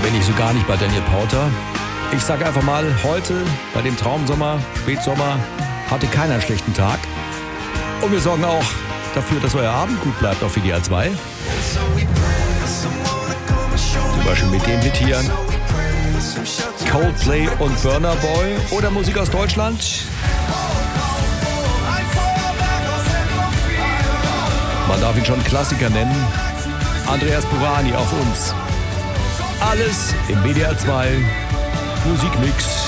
bin ich so gar nicht bei Daniel Powter. Ich sage einfach mal, heute bei dem Traumsommer, Spätsommer, hatte keiner einen schlechten Tag. Und wir sorgen auch dafür, dass euer Abend gut bleibt auf WDR 2. Zum Beispiel mit dem Hit hier. Coldplay und Burna Boy oder Musik aus Deutschland. Man darf ihn schon Klassiker nennen. Andreas Burani auf uns. Alles im WDR 2 Musikmix.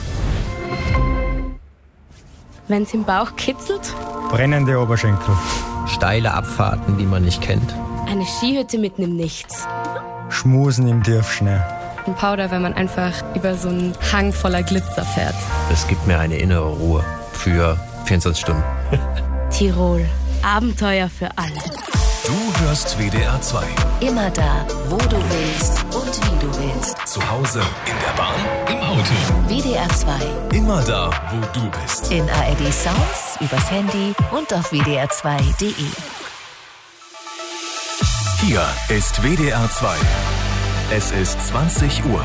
Wenn's im Bauch kitzelt. Brennende Oberschenkel. Steile Abfahrten, die man nicht kennt. Eine Skihütte mitten im Nichts. Schmusen im Tiefschnee. Ein Powder, wenn man einfach über so einen Hang voller Glitzer fährt. Es gibt mir eine innere Ruhe für 24 Stunden. Tirol. Abenteuer für alle. Du hörst WDR 2. Immer da, wo du willst und wie du willst. Zu Hause, in der Bahn, im Auto. WDR 2. Immer da, wo du bist. In ARD Sounds, übers Handy und auf wdr2.de. Hier ist WDR 2. Es ist 20 Uhr.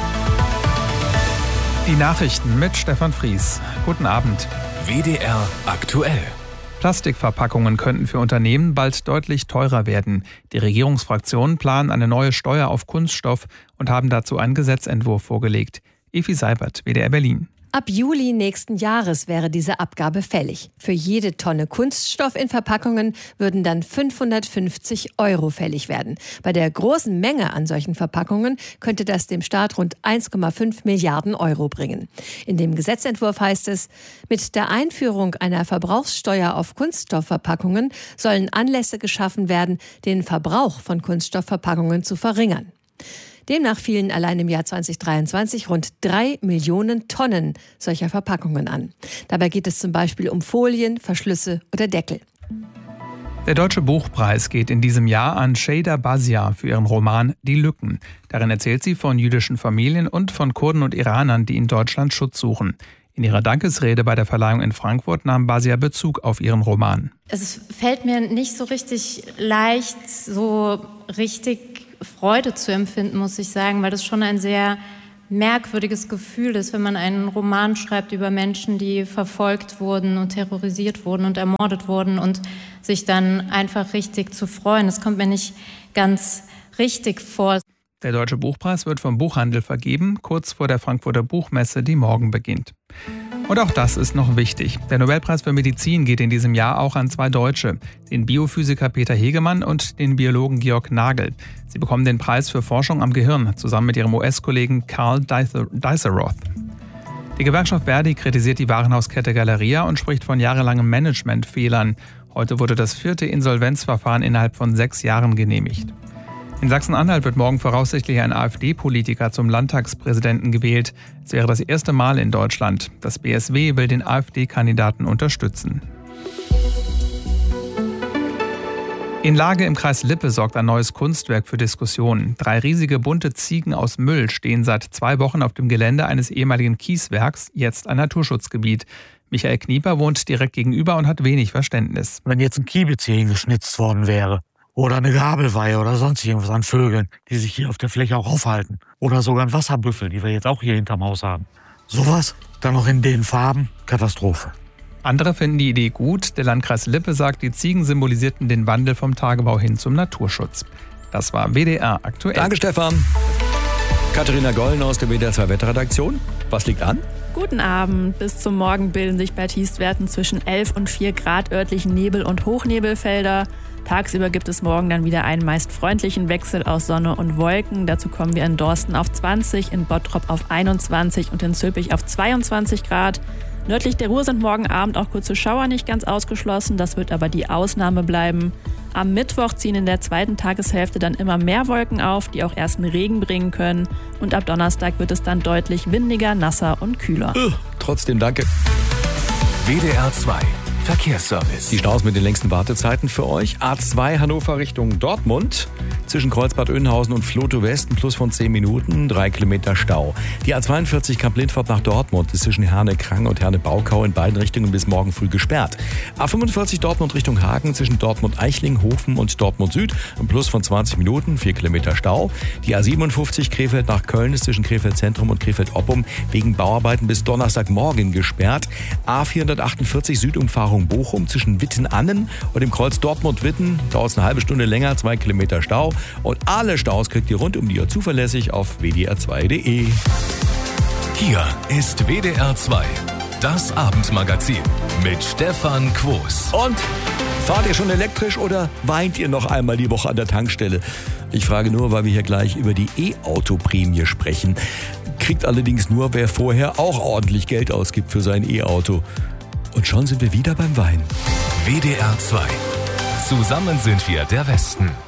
Die Nachrichten mit Stefan Fries. Guten Abend. WDR aktuell. Plastikverpackungen könnten für Unternehmen bald deutlich teurer werden. Die Regierungsfraktionen planen eine neue Steuer auf Kunststoff und haben dazu einen Gesetzentwurf vorgelegt. Evi Seibert, WDR Berlin. Ab Juli nächsten Jahres wäre diese Abgabe fällig. Für jede Tonne Kunststoff in Verpackungen würden dann 550 € fällig werden. Bei der großen Menge an solchen Verpackungen könnte das dem Staat rund 1,5 Milliarden € bringen. In dem Gesetzentwurf heißt es, mit der Einführung einer Verbrauchssteuer auf Kunststoffverpackungen sollen Anlässe geschaffen werden, den Verbrauch von Kunststoffverpackungen zu verringern. Demnach fielen allein im Jahr 2023 rund 3 Millionen Tonnen solcher Verpackungen an. Dabei geht es zum Beispiel um Folien, Verschlüsse oder Deckel. Der Deutsche Buchpreis geht in diesem Jahr an Şeyda Bazia für ihren Roman Die Lücken. Darin erzählt sie von jüdischen Familien und von Kurden und Iranern, die in Deutschland Schutz suchen. In ihrer Dankesrede bei der Verleihung in Frankfurt nahm Bazia Bezug auf ihren Roman. Es fällt mir nicht so richtig leicht, so richtig Freude zu empfinden, muss ich sagen, weil das schon ein sehr merkwürdiges Gefühl ist, wenn man einen Roman schreibt über Menschen, die verfolgt wurden und terrorisiert wurden und ermordet wurden und sich dann einfach richtig zu freuen. Das kommt mir nicht ganz richtig vor. Der Deutsche Buchpreis wird vom Buchhandel vergeben, kurz vor der Frankfurter Buchmesse, die morgen beginnt. Und auch das ist noch wichtig. Der Nobelpreis für Medizin geht in diesem Jahr auch an 2 Deutsche, den Biophysiker Peter Hegemann und den Biologen Georg Nagel. Sie bekommen den Preis für Forschung am Gehirn, zusammen mit ihrem US-Kollegen Carl Diceroth. Die Gewerkschaft Verdi kritisiert die Warenhauskette Galeria und spricht von jahrelangen Managementfehlern. Heute wurde das 4. Insolvenzverfahren innerhalb von 6 Jahren genehmigt. In Sachsen-Anhalt wird morgen voraussichtlich ein AfD-Politiker zum Landtagspräsidenten gewählt. Es wäre das erste Mal in Deutschland. Das BSW will den AfD-Kandidaten unterstützen. In Lage im Kreis Lippe sorgt ein neues Kunstwerk für Diskussionen. 3 riesige bunte Ziegen aus Müll stehen seit 2 Wochen auf dem Gelände eines ehemaligen Kieswerks, jetzt ein Naturschutzgebiet. Michael Knieper wohnt direkt gegenüber und hat wenig Verständnis. Wenn jetzt ein Kiebitz hier hingeschnitzt worden wäre oder eine Gabelweihe oder sonst irgendwas an Vögeln, die sich hier auf der Fläche auch aufhalten oder sogar ein Wasserbüffel, die wir jetzt auch hier hinterm Haus haben. Sowas, dann noch in den Farben, Katastrophe. Andere finden die Idee gut. Der Landkreis Lippe sagt, die Ziegen symbolisierten den Wandel vom Tagebau hin zum Naturschutz. Das war WDR aktuell. Danke, Stefan. Katharina Gollen aus der WDR 2 Wetterredaktion. Was liegt an? Guten Abend. Bis zum Morgen bilden sich bei Tiefstwerten zwischen 11 und 4 Grad örtlichen Nebel- und Hochnebelfelder. Tagsüber gibt es morgen dann wieder einen meist freundlichen Wechsel aus Sonne und Wolken. Dazu kommen wir in Dorsten auf 20, in Bottrop auf 21 und in Zülpich auf 22 Grad. Nördlich der Ruhr sind morgen Abend auch kurze Schauer nicht ganz ausgeschlossen. Das wird aber die Ausnahme bleiben. Am Mittwoch ziehen in der zweiten Tageshälfte dann immer mehr Wolken auf, die auch ersten Regen bringen können. Und ab Donnerstag wird es dann deutlich windiger, nasser und kühler. Trotzdem danke. WDR 2 Verkehrsservice. Die Staus mit den längsten Wartezeiten für euch. A2 Hannover Richtung Dortmund. zwischen Kreuzbad Oeynhausen und Vlotho West ein Plus von 10 Minuten, 3 Kilometer Stau. Die A42 Kamp-Lindfort nach Dortmund ist zwischen Herne-Krang und Herne-Baukau in beiden Richtungen bis morgen früh gesperrt. A45 Dortmund Richtung Hagen zwischen Dortmund-Eichling, Hofen und Dortmund Süd ein Plus von 20 Minuten, 4 Kilometer Stau. Die A57 Krefeld nach Köln ist zwischen Krefeld Zentrum und Krefeld-Oppum wegen Bauarbeiten bis Donnerstagmorgen gesperrt. A448 Südumfahrung Bochum zwischen Witten-Annen und dem Kreuz Dortmund-Witten dauert es eine halbe Stunde länger, 2 Kilometer Stau. Und alle Staus kriegt ihr rund um die Uhr zuverlässig auf wdr2.de. Hier ist WDR 2, das Abendmagazin mit Stefan Quos. Und fahrt ihr schon elektrisch oder weint ihr noch einmal die Woche an der Tankstelle? Ich frage nur, weil wir hier gleich über die E-Auto-Prämie sprechen. Kriegt allerdings nur, wer vorher auch ordentlich Geld ausgibt für sein E-Auto. Und schon sind wir wieder beim Wein. WDR 2. Zusammen sind wir der Westen.